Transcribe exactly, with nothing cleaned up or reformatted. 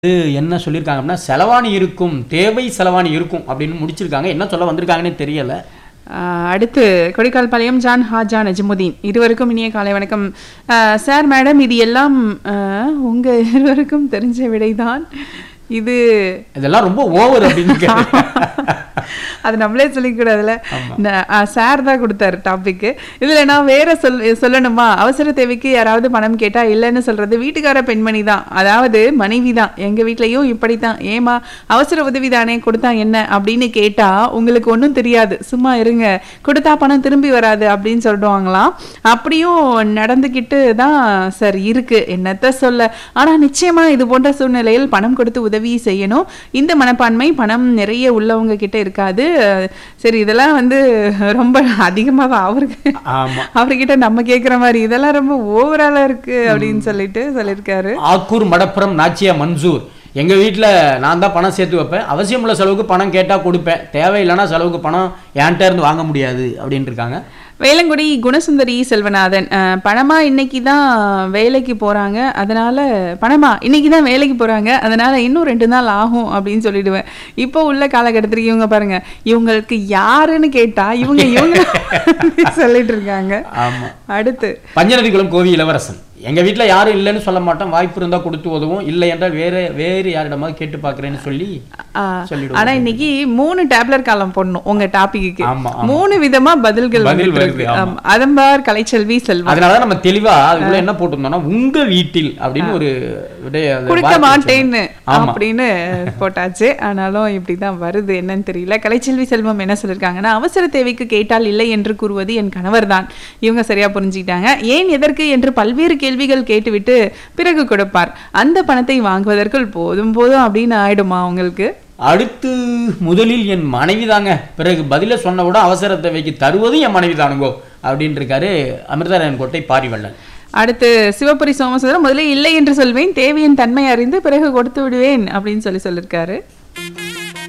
இது என்ன சொல்லியிருக்காங்க அப்படின்னா, செலவாணி இருக்கும், தேவை செலவாணி இருக்கும் அப்படின்னு முடிச்சிருக்காங்க. என்ன சொல்ல வந்திருக்காங்கன்னே தெரியல. ஆஹ் அடுத்து கொடிக்கால்பாளையம் ஜான் ஹாஜா நஜ்முதீன், இருவருக்கும் இனிய காலை வணக்கம். ஆஹ் சார் மேடம், இது எல்லாம் ஆஹ் உங்க இருவருக்கும் தெரிஞ்ச விடைதான். இது இதெல்லாம் ரொம்ப ஓவர் அப்படின்னு அது நம்மளே சொல்லிக்கூடாதுல. சார் தான் கொடுத்தாரு டாபிக். இதுல நான் வேற சொல் சொல்லணுமா? அவசர தேவைக்கு யாராவது பணம் கேட்டா இல்லைன்னு சொல்றது வீட்டுக்கார பெண்மணி தான், அதாவது மனைவி தான். எங்க வீட்லயும் இப்படித்தான். ஏமா அவசர உதவி தானே, கொடுத்தா என்ன அப்படின்னு கேட்டா உங்களுக்கு ஒன்றும் தெரியாது, சும்மா இருங்க, கொடுத்தா பணம் திரும்பி வராது அப்படின்னு சொல்லுவாங்களாம். அப்படியும் நடந்துக்கிட்டு தான் சார் இருக்கு, என்னத்த சொல்ல. ஆனா நிச்சயமா இது போன்ற சூழ்நிலையில் பணம் கொடுத்து உதவி செய்யணும். இந்த மனப்பான்மை பணம் நிறைய உள்ளவங்க கிட்ட இருக்காது. சரி, இதெல்லாம் வந்து ரொம்ப அதிகமாக அவருக்கு அவர்கிட்ட நம்ம கேட்குற மாதிரி இதெல்லாம் ரொம்ப ஓவராலா இருக்கு அப்படின்னு சொல்லிட்டு சொல்லியிருக்காரு. ஆக்கூர் மடப்புறம் நாச்சியா மன்சூர், எங்க வீட்டில் நான் தான் பணம் சேர்த்து வைப்பேன், அவசியம் உள்ள செலவுக்கு பணம் கேட்டால் கொடுப்பேன், தேவையில்லைன்னா செலவுக்கு பணம் என்கிட்ட இருந்து வாங்க முடியாது அப்படின்னு இருக்காங்க. வேலங்குடி குணசுந்தரி செல்வநாதன், பணமா இன்னைக்கு தான் வேலைக்கு போறாங்க, அதனால பணமா இன்னைக்கு தான் வேலைக்கு போறாங்க, அதனால இன்னும் ரெண்டு நாள் ஆகும் அப்படின்னு சொல்லிடுவேன். இப்போ உள்ள காலகட்டத்திற்கு இவங்க பாருங்க, இவங்களுக்கு யாருன்னு கேட்டா இவங்க இவங்க சொல்லிட்டு இருக்காங்க. ஆமா. அடுத்து பஞ்சநதிக்குளம் கோவி இளவரசன், எங்க வீட்டுல யாரும் இல்லைன்னு சொல்ல மாட்டோம், வாய்ப்பு இருந்தா கொடுத்து உதவும், இல்லை என்றால் வேற வேறு யாரிடமாவது கேட்டு பாக்குறேன்னு சொல்லி சொல்லிடுவோம். ஆனா இன்னைக்கு மூணு டேப்லர் காலம் போடணும் உங்க டாபிக்கு. ஆமா, மூணு விதமா பதில்கள் இருக்கு. அதம்பார் கலைச்செல்வி செல்வம். அதனாலதான் நம்ம தெளிவா அதுக்குள்ள என்ன போட்டிருந்தோம்னா, உங்க வீட்டில் அப்படின்னு ஒரு கொடுக்க மாட்டேன்னு அப்படின்னு போட்டாச்சு. ஆனாலும் இப்படிதான் வருது, என்னன்னு தெரியல. கலைச்செல்வி செல்வம் என்ன சொல்லிருக்காங்கன்னா, அவசர தேவைக்கு கேட்டால் இல்லை என்று கூறுவது என் கணவர் தான். இவங்க சரியா புரிஞ்சுக்கிட்டாங்க. ஏன் எதற்கு என்று பல்வேறு கேள்விகள் கேட்டுவிட்டு பிறகு கொடுப்பார். அந்த பணத்தை வாங்குவதற்குள் போதும் போதும் அப்படின்னு ஆயிடுமா உங்களுக்கு? அடுத்து முதலில் என் மனைவி தாங்க, பிறகு பதில சொன்ன விட அவசர தேவைக்கு தருவது என் மனைவி தானுங்கோ அப்படின்னு இருக்காரு அமிர்தராயன் கோட்டை பாரிவள்ளல். அடுத்து சிவபுரி சோமசுந்தரம், முதலில் இல்லை என்று சொல்வேன், தேவையின் தன்மை அறிந்து பிறகு கொடுத்து விடுவேன் அப்படின்னு சொல்லி சொல்லியிருக்காரு.